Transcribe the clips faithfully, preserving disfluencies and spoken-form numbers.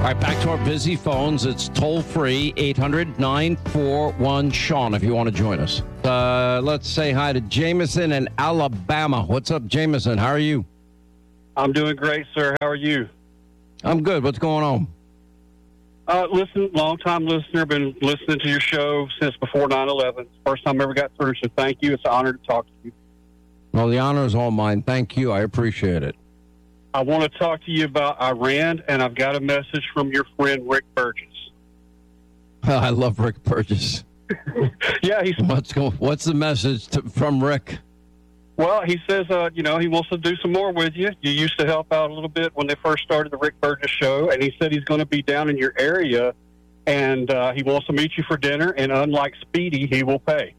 All right, back to our busy phones. It's toll-free, eight hundred nine four one Sean, if you want to join us. Uh, let's say hi to Jameson in Alabama. What's up, Jameson? How are you? I'm doing great, sir. How are you? I'm good. What's going on? Uh, listen, long-time listener, been listening to your show since before nine eleven. First time I ever got through, so thank you. It's an honor to talk to you. Well, the honor is all mine. Thank you. I appreciate it. I want to talk to you about Iran, and I've got a message from your friend Rick Burgess. I love Rick Burgess. yeah, he's what's going, What's the message to, from Rick? Well, he says, uh, you know, he wants to do some more with you. You used to help out a little bit when they first started the Rick Burgess show, and he said he's going to be down in your area, and uh, he wants to meet you for dinner, and unlike Speedy, he will pay.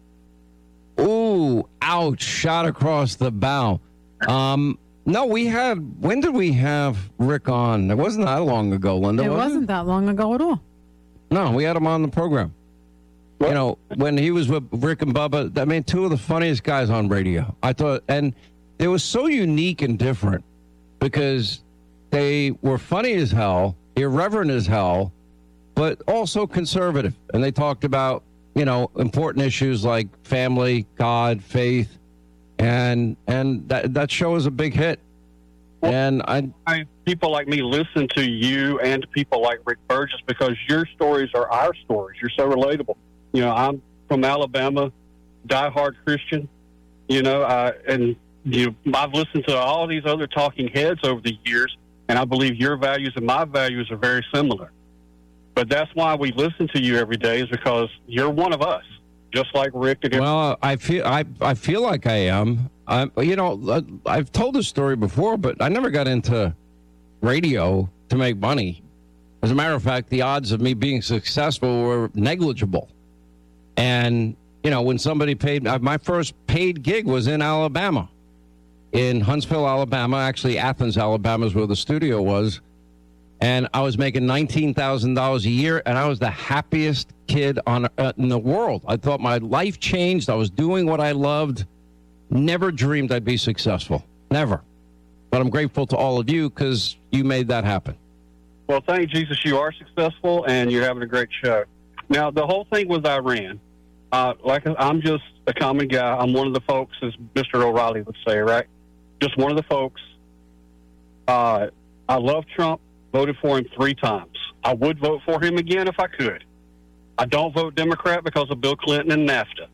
Ooh, ouch, shot across the bow. Um... No, we had, when did we have Rick on? It wasn't that long ago, Linda, It was wasn't it? that long ago at all. No, we had him on the program. What? You know, when he was with Rick and Bubba, I mean, two of the funniest guys on radio. I thought, and it was so unique and different because they were funny as hell, irreverent as hell, but also conservative. And they talked about, you know, important issues like family, God, faith. And and that that show is a big hit. Well, and I, I people like me listen to you and to people like Rick Burgess because your stories are our stories. You're so relatable. You know, I'm from Alabama, diehard Christian. You know, uh, and you I've listened to all these other talking heads over the years, and I believe your values and my values are very similar. But that's why we listen to you every day is because you're one of us. Just like Rick did. Well, I feel I I feel like I am. I, you know, I've told this story before, but I never got into radio to make money. As a matter of fact, the odds of me being successful were negligible. And you know, when somebody paid, my first paid gig was in Alabama, in Huntsville, Alabama. Actually, Athens, Alabama is where the studio was. And I was making nineteen thousand dollars a year, and I was the happiest kid on uh, in the world. I thought my life changed. I was doing what I loved. Never dreamed I'd be successful. Never. But I'm grateful to all of you because you made that happen. Well, thank Jesus you are successful, and you're having a great show. Now, the whole thing with Iran, uh, like I'm just a common guy. I'm one of the folks, as Mister O'Reilly would say, right? Just one of the folks. Uh, I love Trump. Voted for him three times. I would vote for him again if I could. I don't vote Democrat because of Bill Clinton and NAFTA.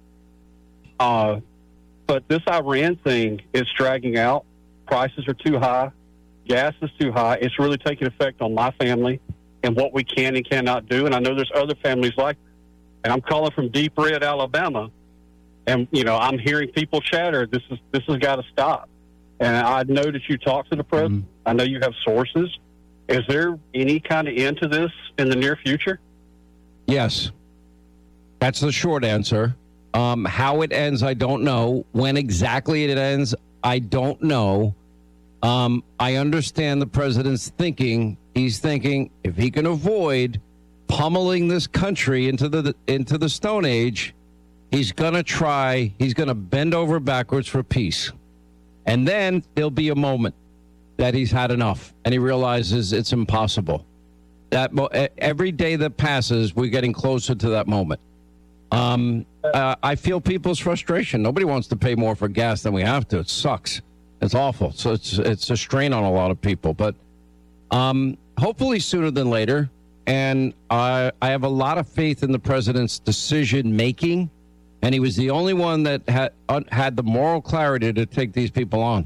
Uh, but this Iran thing is dragging out. Prices are too high. Gas is too high. It's really taking effect on my family and what we can and cannot do. And I know there's other families like that. And I'm calling from Deep Red, Alabama. And, you know, I'm hearing people chatter. This is this has got to stop. And I know that you talk to the president. Mm-hmm. I know you have sources. Is there any kind of end to this in the near future? Yes. That's the short answer. Um, how it ends, I don't know. When exactly it ends, I don't know. Um, I understand the president's thinking. He's thinking if he can avoid pummeling this country into the into the Stone Age, he's going to try, he's going to bend over backwards for peace. And then there'll be a moment that he's had enough, and he realizes it's impossible. That every day that passes, we're getting closer to that moment. Um, uh, I feel people's frustration. Nobody wants to pay more for gas than we have to. It sucks. It's awful. So it's it's a strain on a lot of people. But um, hopefully sooner than later. And I I have a lot of faith in the president's decision making, and he was the only one that had uh, had the moral clarity to take these people on.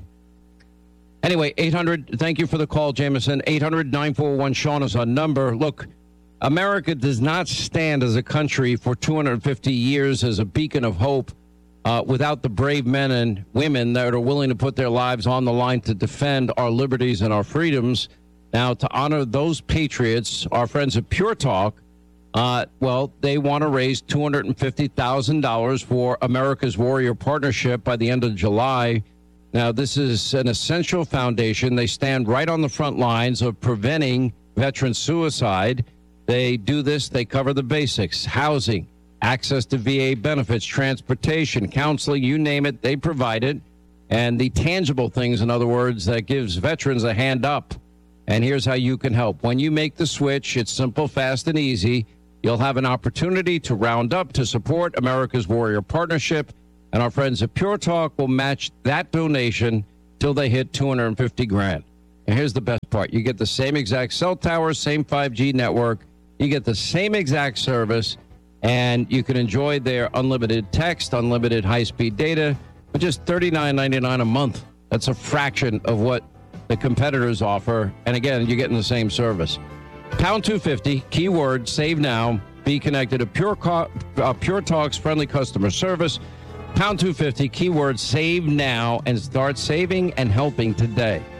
Anyway, eight hundred, thank you for the call, Jameson. eight hundred nine four one Sean is our number. Look, America does not stand as a country for two hundred fifty years as a beacon of hope uh, without the brave men and women that are willing to put their lives on the line to defend our liberties and our freedoms. Now, to honor those patriots, our friends at Pure Talk, uh, well, they want to raise two hundred fifty thousand dollars for America's Warrior Partnership by the end of July. Now, this is an essential foundation. They stand right on the front lines of preventing veteran suicide. They do this. They cover the basics: housing, access to V A benefits, transportation, counseling, you name it, they provide it. And the tangible things, in other words, that gives veterans a hand up And here's how you can help. When you make the switch, it's simple, fast, and easy. You'll have an opportunity to round up to support America's Warrior Partnership, and our friends at Pure Talk will match that donation till they hit two hundred fifty grand. And here's the best part. You get the same exact cell towers, same five G network. You get the same exact service, and you can enjoy their unlimited text, unlimited high-speed data for just thirty-nine ninety-nine a month. That's a fraction of what the competitors offer. And again, you're getting the same service. Pound two fifty, keyword, save now. Be connected to Pure, Co- uh, Pure Talk's friendly customer service. Pound two fifty, keyword, save now, and start saving and helping today.